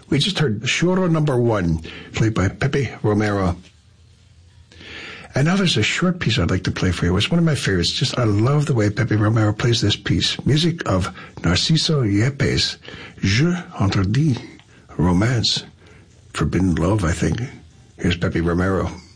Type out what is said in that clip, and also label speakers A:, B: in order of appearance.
A: We just heard Choro Number 1, played by Pepe Romero. And now there's a short piece I'd like to play for you. It's one of my favorites. I love the way Pepe Romero plays this piece. Music of Narciso Yepes. Je Interdit Romance. Forbidden Love, I think. Here's Pepe Romero.